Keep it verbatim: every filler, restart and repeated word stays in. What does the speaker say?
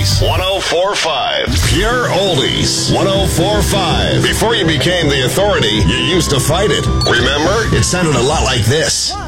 Oldies. one oh four point five. Pure Oldies. one oh four point five. Before you became the authority, you used to fight it. Remember? It sounded a lot like this.